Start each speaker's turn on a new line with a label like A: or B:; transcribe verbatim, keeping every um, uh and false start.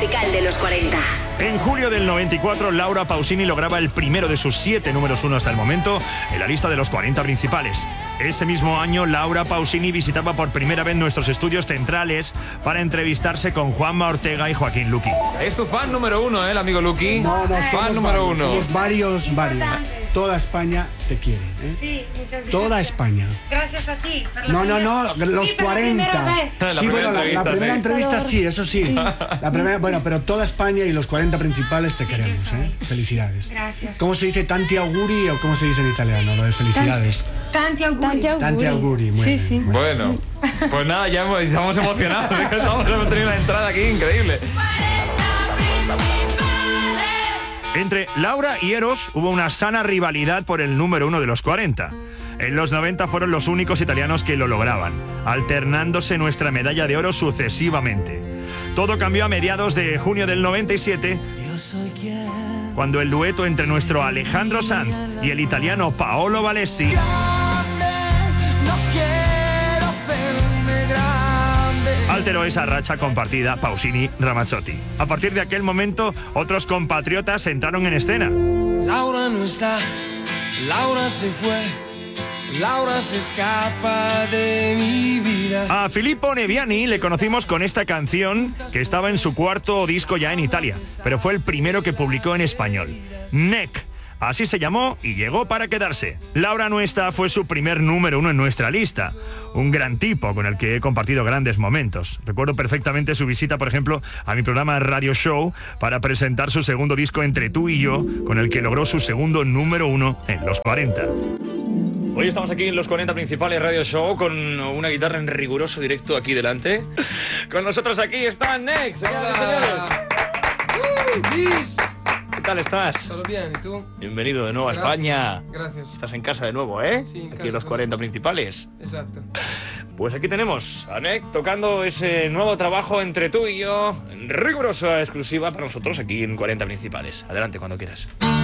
A: musical de los cuarenta.
B: En julio del noventa y cuatro, Laura Pausini lograba el primero de sus siete números uno hasta el momento en la lista de los cuarenta principales. Ese mismo año, Laura Pausini visitaba por primera vez nuestros estudios centrales para entrevistarse con Juanma Ortega y Joaquín Luqui.
C: Es tu fan número uno, ¿eh, el amigo Luqui?
D: No, no,
C: fan número
D: varios,
C: uno.
D: Somos varios, varios. Toda España te quiere, ¿eh?
E: Sí, muchas gracias.
D: Toda España.
E: Gracias a ti. por la
D: No, no,
E: primera-
D: no, los
E: Sí, pero la
D: cuarenta.
E: primera vez.
C: La
D: Sí,
C: primera
D: bueno, la, la
C: entrevista,
D: primera
C: sí.
D: entrevista sí, eso sí. La primera, bueno, pero toda España y los cuarenta principales te queremos, ¿eh? Felicidades.
E: Gracias.
D: ¿Cómo se dice tanti auguri o cómo se dice en italiano? Lo de felicidades.
E: Tanti auguri.
D: Tanti auguri, muy
F: Sí,
D: bien.
F: sí.
D: muy bien.
C: Bueno, pues nada, ya hemos- estamos emocionados. ¿eh? Estamos hemos tenido una entrada aquí increíble.
B: Entre Laura y Eros hubo una sana rivalidad por el número uno de los cuarenta. En los noventa fueron los únicos italianos que lo lograban, alternándose nuestra medalla de oro sucesivamente. Todo cambió a mediados de junio del noventa y siete, cuando el dueto entre nuestro Alejandro Sanz y el italiano Paolo Valesi alteró esa racha compartida Pausini-Ramazzotti. A partir de aquel momento, otros compatriotas entraron en escena.
G: Laura no está, Laura se fue, Laura se escapa de mi vida.
B: A Filippo Neviani le conocimos con esta canción que estaba en su cuarto disco ya en Italia, pero fue el primero que publicó en español. Neck. Así se llamó y llegó para quedarse. Laura Nuesta fue su primer número uno en nuestra lista. Un gran tipo con el que he compartido grandes momentos. Recuerdo perfectamente su visita, por ejemplo, a mi programa Radio Show para presentar su segundo disco Entre tú y yo, con el que logró su segundo número uno en los cuarenta. Hoy estamos aquí en los cuarenta principales Radio Show con una guitarra en riguroso directo aquí delante. Con nosotros aquí está Neck, señoras y señores. ¿Qué tal estás?
H: ¿Todo bien? ¿Y tú?
B: Bienvenido de nuevo a
H: Gracias.
B: España.
H: Gracias.
B: Estás en casa de nuevo, ¿eh?
H: Sí, en
B: aquí
H: casa.
B: en los cuarenta principales.
H: Exacto.
B: Pues aquí tenemos a Neck tocando ese nuevo trabajo Entre tú y yo, en rigurosa exclusiva para nosotros aquí en cuarenta principales. Adelante cuando quieras.